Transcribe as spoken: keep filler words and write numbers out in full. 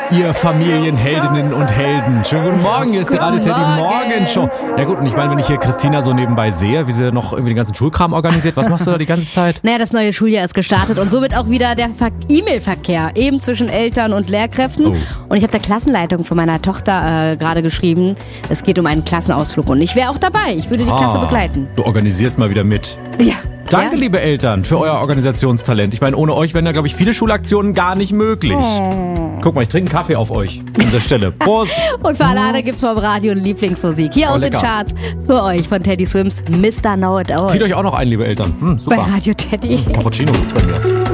ihr Familienheldinnen und Helden. Schönen guten Morgen, hier ist die Radio Teddy Morgenshow. Ja gut, und ich meine, wenn ich hier Christina so nebenbei sehe, wie sie noch irgendwie den ganzen Schulkram organisiert, was machst du da die ganze Zeit? Naja, das neue Schuljahr ist gestartet und somit auch wieder der Ver- E-Mail-Verkehr, eben zwischen Eltern und Lehrkräften. Oh. Und ich habe der Klassenleitung von meiner Tochter äh, gerade geschrieben, es geht um einen Klassenausflug und ich wäre auch dabei. Ich würde die Ah, Klasse begleiten. Du organisierst mal wieder mit. Ja. Danke, ja? liebe Eltern, für euer Organisationstalent. Ich meine, ohne euch wären ja, glaube ich, viele Schulaktionen gar nicht möglich. Oh. Guck mal, ich trinke einen Kaffee auf euch an dieser Stelle. Prost! Und für alle anderen gibt's vom Radio Lieblingsmusik. Hier Oh, aus lecker. den Charts für euch von Teddy Swims Mister Know It All. Zieht euch auch noch ein, liebe Eltern. Hm, super. Bei Radio Teddy. Cappuccino gibt's bei mir.